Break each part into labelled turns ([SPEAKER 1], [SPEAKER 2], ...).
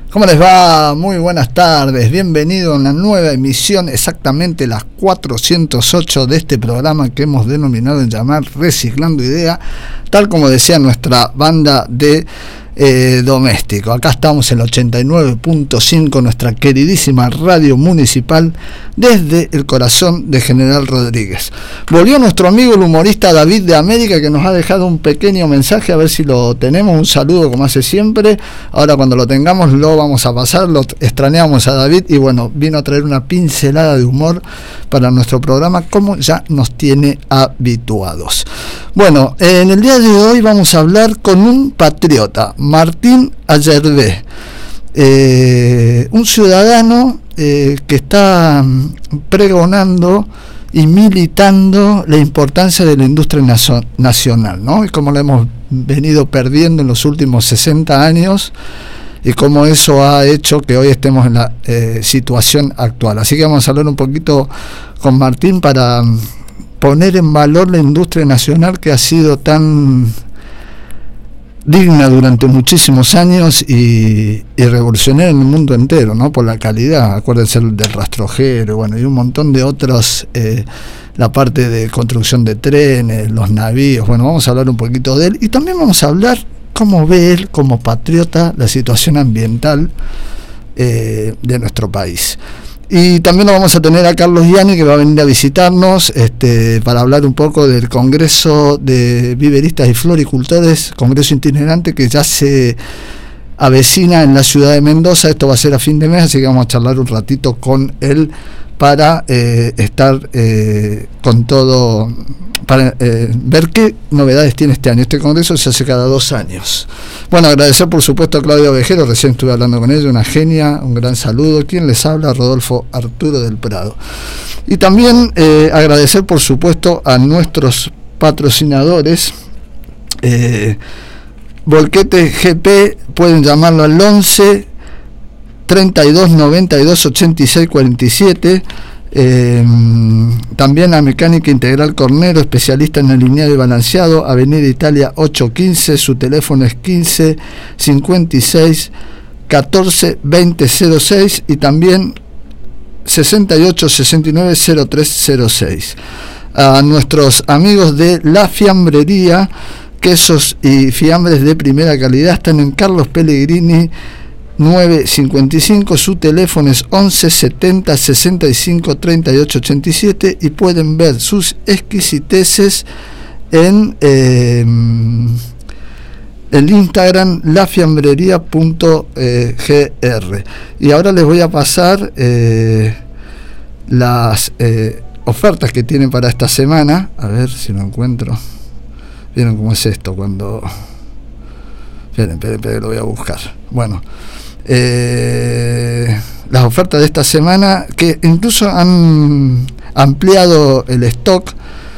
[SPEAKER 1] ¿Cómo les va? Muy buenas tardes, bienvenido a una nueva emisión, exactamente las 408 de este programa que hemos denominado en llamar Reciclando Idea, tal como decía nuestra banda de doméstico. Acá estamos en el 89.5, nuestra queridísima radio municipal, desde el corazón de General Rodríguez. Volvió nuestro amigo el humorista David de América, que nos ha dejado un pequeño mensaje, a ver si lo tenemos, un saludo como hace siempre. Ahora cuando lo tengamos lo vamos a pasar, lo extrañamos a David y bueno, vino a traer una pincelada de humor para nuestro programa, como ya nos tiene habituados. Bueno, en el día de hoy vamos a hablar con un patriota, Martín Ayerbe, un ciudadano que está pregonando y militando la importancia de la industria nacional, ¿no? Y cómo la hemos venido perdiendo en los últimos 60 años y cómo eso ha hecho que hoy estemos en la situación actual. Así que vamos a hablar un poquito con Martín para poner en valor la industria nacional, que ha sido tan digna durante muchísimos años y revolucionaria en el mundo entero, ¿no? Por la calidad. Acuérdense del rastrojero, bueno, y un montón de otros, la parte de construcción de trenes, los navíos. Bueno, vamos a hablar un poquito de él y también vamos a hablar cómo ve él como patriota la situación ambiental de nuestro país. Y también lo vamos a tener a Carlos Gianni, que va a venir a visitarnos para hablar un poco del Congreso de Viveristas y Floricultores, Congreso itinerante que ya se avecina en la ciudad de Mendoza. Esto va a ser a fin de mes, así que vamos a charlar un ratito con él para estar con todo, para ver qué novedades tiene este año. Este congreso se hace cada 2 años. Bueno, agradecer por supuesto a Claudia Ovejero, recién estuve hablando con ella, una genia, un gran saludo. Quien les habla, Rodolfo Arturo del Prado. Y también agradecer por supuesto a nuestros patrocinadores, Volquete GP, pueden llamarlo al 11 32 92 86 47. También a Mecánica Integral Cornero, especialista en alineado y balanceado, Avenida Italia 815, su teléfono es 15 56 14 20 06 y también 68 69 0306. A nuestros amigos de La Fiambrería, quesos y fiambres de primera calidad, están en Carlos Pellegrini 955, su teléfono es 11 70 65 38 87 y pueden ver sus exquisiteces en el Instagram lafiambrería.gr. Y ahora les voy a pasar las ofertas que tienen para esta semana, a ver si lo encuentro. ¿Vieron cómo es esto? Cuando... Esperen, lo voy a buscar. Bueno, las ofertas de esta semana, que incluso han ampliado el stock,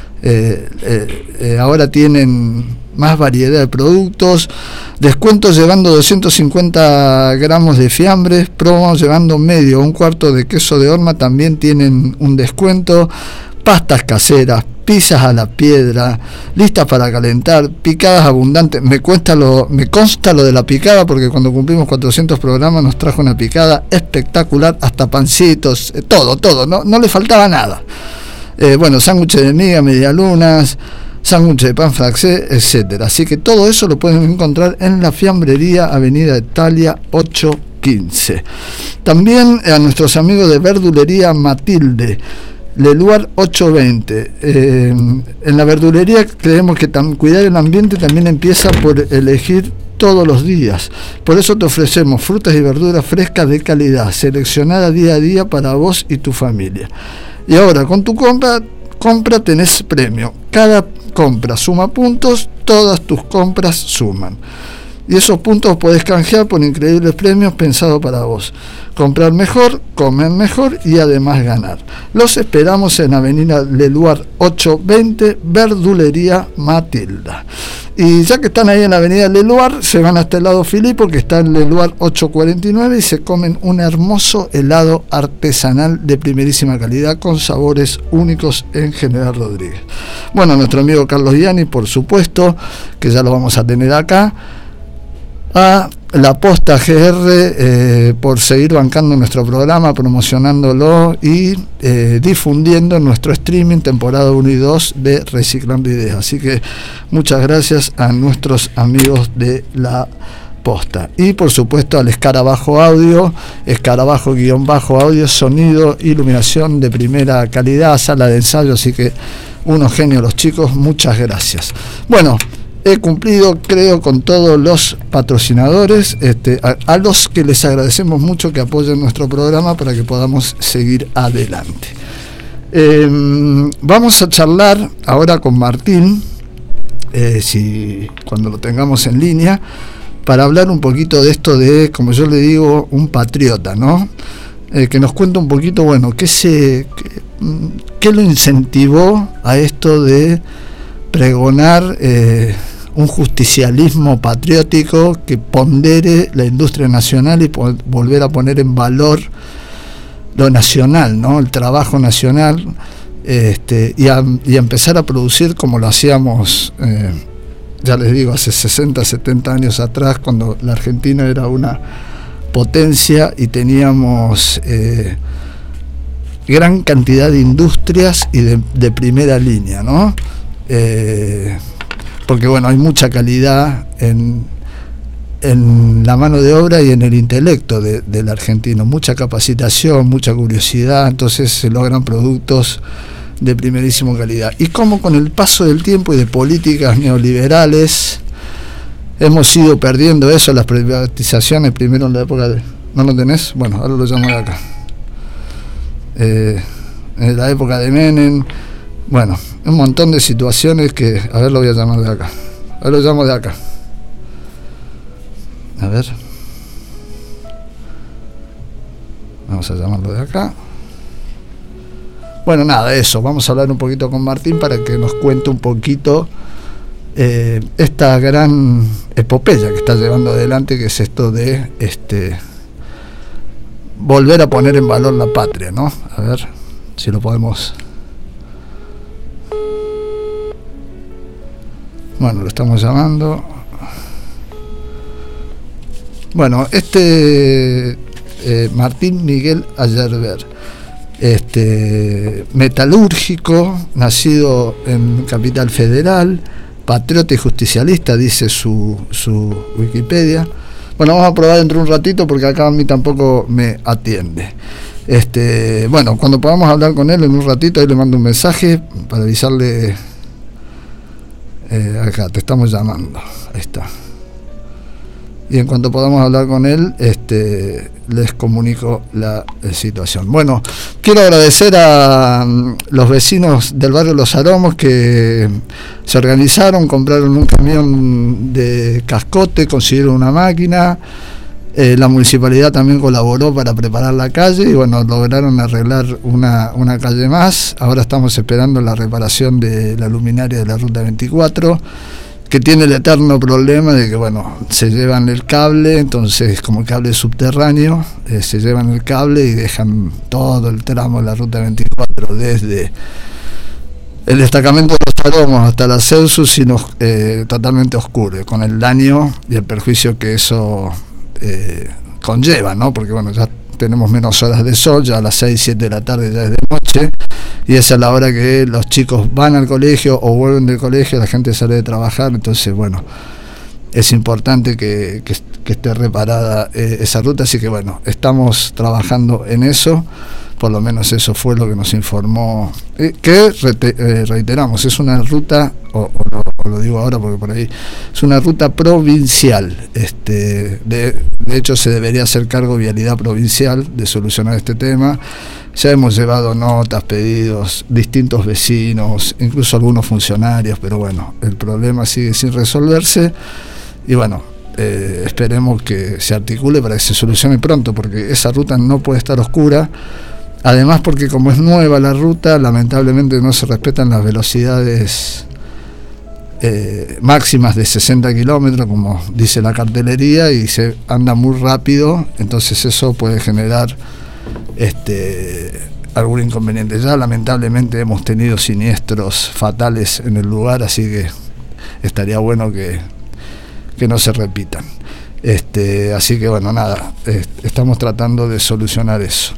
[SPEAKER 1] ahora tienen más variedad de productos, descuentos llevando 250 gramos de fiambres, promos llevando medio o un cuarto de queso de horma, también tienen un descuento, pastas caseras, pizzas a la piedra, listas para calentar, picadas abundantes. Me consta lo de la picada, porque cuando cumplimos 400 programas nos trajo una picada espectacular, hasta pancitos, todo, no le faltaba nada. Bueno, sándwiches de miga, medialunas, sándwiches de pan francés, etcétera. Así que todo eso lo pueden encontrar en La Fiambrería, Avenida Italia 815. También a nuestros amigos de Verdulería Matilde, Leluar 820. En la verdulería creemos que cuidar el ambiente también empieza por elegir todos los días. Por eso te ofrecemos frutas y verduras frescas de calidad, seleccionadas día a día para vos y tu familia. Y ahora, con tu compra tenés premio. Cada compra suma puntos, todas tus compras suman. Y esos puntos podés canjear por increíbles premios pensados para vos. Comprar mejor, comer mejor y además ganar. Los esperamos en Avenida Leluar 820, Verdulería Matilda. Y ya que están ahí en la Avenida Leluar, se van hasta el lado Filipo, que está en Leluar 849, y se comen un hermoso helado artesanal de primerísima calidad con sabores únicos en General Rodríguez. Bueno, nuestro amigo Carlos Gianni, por supuesto, que ya lo vamos a tener acá. A la Posta GR por seguir bancando nuestro programa, promocionándolo y difundiendo nuestro streaming temporada 1 y 2 de Reciclando Ideas. Así que muchas gracias a nuestros amigos de la Posta. Y por supuesto al Escarabajo Audio, Escarabajo-Audio, sonido, iluminación de primera calidad, sala de ensayo, así que unos genios los chicos, muchas gracias. Bueno, he cumplido, creo, con todos los patrocinadores, a los que les agradecemos mucho que apoyen nuestro programa para que podamos seguir adelante. Vamos a charlar ahora con Martín, cuando lo tengamos en línea, para hablar un poquito de esto de, como yo le digo, un patriota, ¿no? Que nos cuenta un poquito, bueno, qué lo incentivó a esto de pregonar un justicialismo patriótico que pondere la industria nacional y volver a poner en valor lo nacional, ¿no? El trabajo nacional, y empezar a producir como lo hacíamos, ya les digo, hace 60, 70 años atrás, cuando la Argentina era una potencia y teníamos gran cantidad de industrias y de primera línea, ¿no? Porque bueno, hay mucha calidad en la mano de obra y en el intelecto del argentino, mucha capacitación, mucha curiosidad, entonces se logran productos de primerísima calidad. Y como con el paso del tiempo y de políticas neoliberales hemos ido perdiendo eso, las privatizaciones, primero en la época de... ¿No lo tenés? Bueno, ahora lo llamo de acá. En la época de Menem, bueno, un montón de situaciones que... A ver, lo voy a llamar de acá. Ahora lo llamo de acá. A ver. Vamos a llamarlo de acá. Bueno, nada, eso. Vamos a hablar un poquito con Martín para que nos cuente un poquito esta gran epopeya que está llevando adelante, que es esto de volver a poner en valor la patria, ¿no? A ver si lo podemos... Bueno, lo estamos llamando. Bueno, Martín Miguel Ayerber, metalúrgico, nacido en Capital Federal, patriota y justicialista, dice su Wikipedia. Bueno, vamos a probar dentro de un ratito porque acá a mí tampoco me atiende. Bueno, cuando podamos hablar con él en un ratito, ahí le mando un mensaje para avisarle. Acá, te estamos llamando. Ahí está. Y en cuanto podamos hablar con él, les comunico la situación. Bueno, quiero agradecer a los vecinos del barrio Los Aromos que se organizaron, compraron un camión de cascote, consiguieron una máquina. La municipalidad también colaboró para preparar la calle y bueno, lograron arreglar una calle más. Ahora estamos esperando la reparación de la luminaria de la Ruta 24, que tiene el eterno problema de que bueno, se llevan el cable, entonces como cable subterráneo, se llevan el cable y dejan todo el tramo de la Ruta 24 desde el destacamento de Los Aromos hasta la Celsus y totalmente oscuro, con el daño y el perjuicio que eso conlleva, ¿no? Porque bueno, ya tenemos menos horas de sol, ya a las 6, 7 de la tarde ya es de noche, y esa es la hora que los chicos van al colegio o vuelven del colegio, la gente sale de trabajar, entonces bueno, es importante que esté reparada esa ruta, así que bueno, estamos trabajando en eso, por lo menos eso fue lo que nos informó, que reiteramos, es una ruta, o lo digo ahora porque por ahí, es una ruta provincial, de hecho se debería hacer cargo Vialidad Provincial de solucionar este tema. Ya hemos llevado notas, pedidos, distintos vecinos, incluso algunos funcionarios, pero bueno, el problema sigue sin resolverse y bueno, esperemos que se articule para que se solucione pronto, porque esa ruta no puede estar oscura. Además, porque como es nueva la ruta, lamentablemente no se respetan las velocidades máximas de 60 kilómetros, como dice la cartelería, y se anda muy rápido, entonces eso puede generar algún inconveniente. Ya lamentablemente hemos tenido siniestros fatales en el lugar, así que estaría bueno que no se repitan. Así que bueno, nada, estamos tratando de solucionar eso.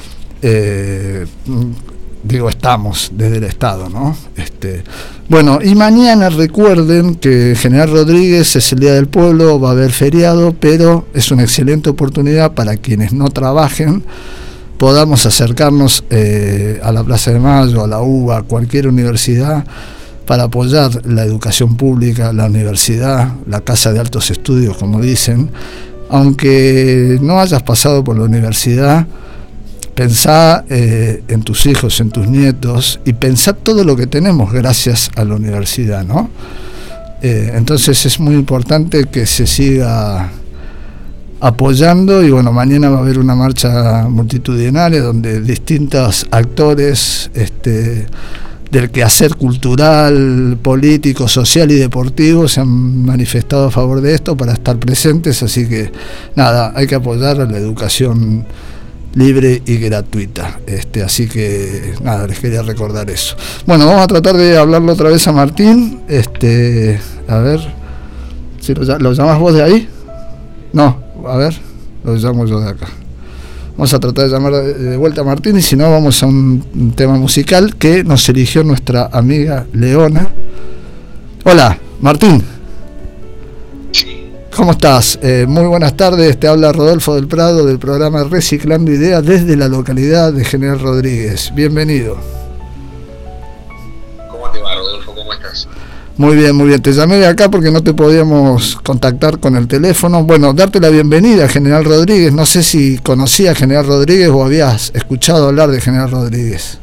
[SPEAKER 1] Digo, estamos desde el Estado, ¿no? Bueno, y mañana recuerden que General Rodríguez es el Día del Pueblo, va a haber feriado, pero es una excelente oportunidad para quienes no trabajen, podamos acercarnos a la Plaza de Mayo, a la UBA, a cualquier universidad, para apoyar la educación pública, la universidad, la casa de altos estudios, como dicen. Aunque no hayas pasado por la universidad, pensá en tus hijos, en tus nietos, y pensá todo lo que tenemos gracias a la universidad, ¿no? Entonces es muy importante que se siga apoyando, y bueno, mañana va a haber una marcha multitudinaria donde distintos actores del quehacer cultural, político, social y deportivo se han manifestado a favor de esto para estar presentes, así que nada, hay que apoyar a la educación libre y gratuita, así que nada, les quería recordar eso. Bueno, vamos a tratar de hablarlo otra vez a Martín, a ver, si lo llamas vos de ahí, no, a ver, lo llamo yo de acá. Vamos a tratar de llamar de vuelta a Martín, y si no vamos a un tema musical que nos eligió nuestra amiga Leona. Hola, Martín. ¿Cómo estás? Muy buenas tardes, te habla Rodolfo del Prado del programa Reciclando Ideas desde la localidad de General Rodríguez. Bienvenido.
[SPEAKER 2] ¿Cómo te va, Rodolfo? ¿Cómo estás?
[SPEAKER 1] Muy bien, muy bien. Te llamé de acá porque no te podíamos contactar con el teléfono. Bueno, darte la bienvenida a General Rodríguez. No sé si conocías a General Rodríguez o habías escuchado hablar de General Rodríguez.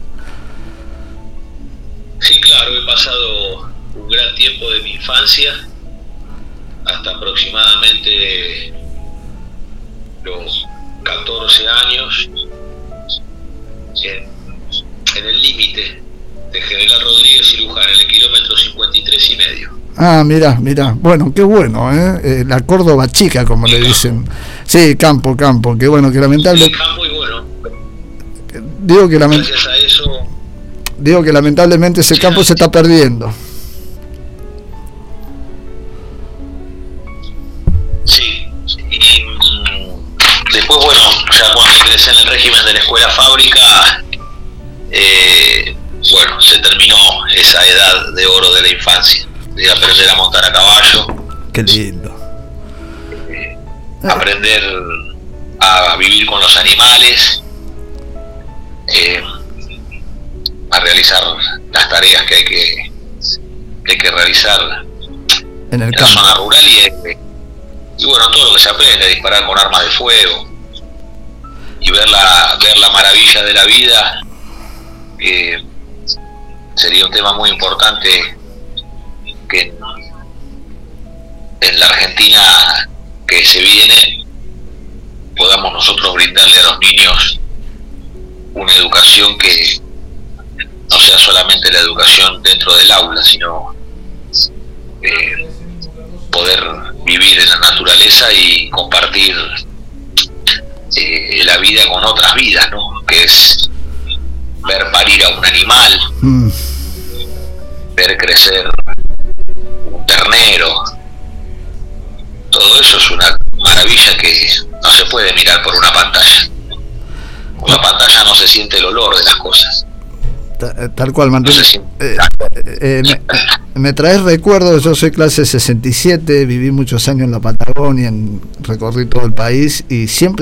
[SPEAKER 2] Sí, claro, he pasado un gran tiempo de mi infancia, hasta aproximadamente los 14 años, en el límite de General Rodríguez y Luján, en el kilómetro 53,5.
[SPEAKER 1] Ah, mira, bueno, qué bueno, la Córdoba chica, como le dicen. Sí, campo, qué bueno, que lamentablemente.
[SPEAKER 2] Sí, campo, y bueno,
[SPEAKER 1] gracias
[SPEAKER 2] a eso.
[SPEAKER 1] Digo que lamentablemente ese campo se está perdiendo.
[SPEAKER 2] Sí, y después, bueno, ya cuando ingresé en el régimen de la escuela fábrica, bueno, se terminó esa edad de oro de la infancia, de aprender a montar a caballo.
[SPEAKER 1] Qué lindo.
[SPEAKER 2] Aprender a vivir con los animales, a realizar las tareas que hay que realizar
[SPEAKER 1] en el
[SPEAKER 2] la
[SPEAKER 1] campo.
[SPEAKER 2] Zona rural, y bueno, todo lo que se aprende, a disparar con armas de fuego y ver la maravilla de la vida. Sería un tema muy importante que en la Argentina que se viene podamos nosotros brindarle a los niños una educación que no sea solamente la educación dentro del aula, sino poder vivir en la naturaleza y compartir la vida con otras vidas, ¿no? Que es ver parir a un animal, ver crecer un ternero. Todo eso es una maravilla que no se puede mirar por una pantalla. Con la pantalla no se siente el olor de las cosas.
[SPEAKER 1] Tal cual, Martín. Me traes recuerdos. Yo soy clase 67, viví muchos años en la Patagonia, recorrí todo el país y siempre